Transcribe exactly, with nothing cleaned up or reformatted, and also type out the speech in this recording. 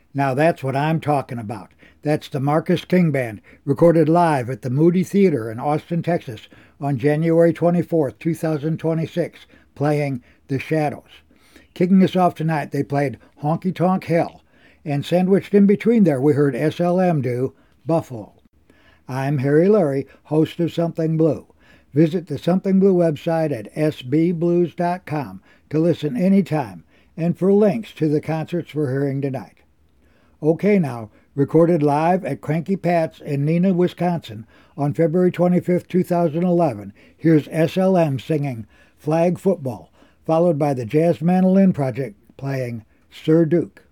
Now that's what I'm talking about. That's the Marcus King Band, recorded live at the Moody Theater in Austin, Texas on January twenty-fourth, two thousand twenty-six, playing The Shadows. Kicking us off tonight, they played Honky Tonk Hell, and sandwiched in between there, we heard S L M do Buffalo. I'm Harry Lurie, host of Something Blue. Visit the Something Blue website at s b blues dot com to listen anytime and for links to the concerts we're hearing tonight. Okay now, recorded live at Cranky Pat's in Neenah, Wisconsin on February twenty-fifth, two thousand eleven, here's S L M singing Flag Football, followed by the Jazz Mandolin Project playing Sir Duke.